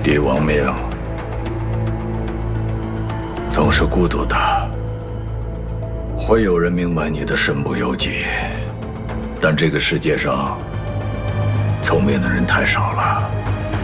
帝王命总是孤独的，会有人明白你的身不由己，但这个世界上聪明的人太少了。